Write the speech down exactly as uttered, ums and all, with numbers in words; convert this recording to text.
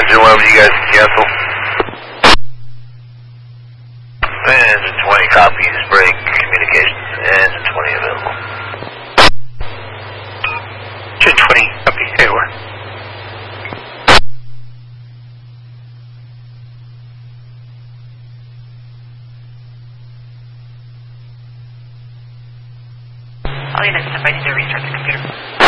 Engine eleven, you guys can cancel. Engine twenty copies, break communications. Engine twenty available. Engine twenty, copy, A O R. All units, if I need to restart the computer.